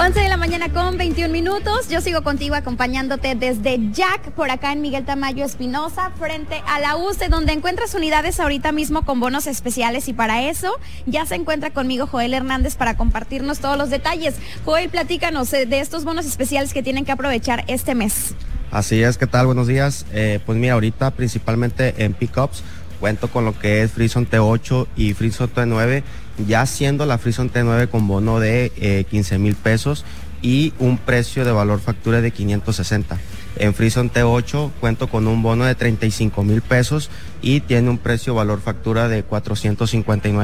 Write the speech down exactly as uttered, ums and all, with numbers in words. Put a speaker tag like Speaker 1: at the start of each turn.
Speaker 1: once de la mañana con veintiún minutos. Yo sigo contigo acompañándote desde Jack, por acá en Miguel Tamayo Espinosa, frente a la U C E, donde encuentras unidades ahorita mismo con bonos especiales, y para eso ya se encuentra conmigo Joel Hernández para compartirnos todos los detalles. Joel, platícanos eh, de estos bonos especiales que tienen que aprovechar este mes.
Speaker 2: Así es, ¿qué tal? Buenos días. Eh, pues mira, ahorita principalmente en pickups cuento con lo que es Frison T ocho y Frison T nueve, ya siendo la Frison T nueve con bono de eh, quince mil pesos y un precio de valor factura de quinientos sesenta. En Frison T ocho cuento con un bono de treinta y cinco mil pesos y tiene un precio valor factura de cuatrocientos cincuenta y nueve.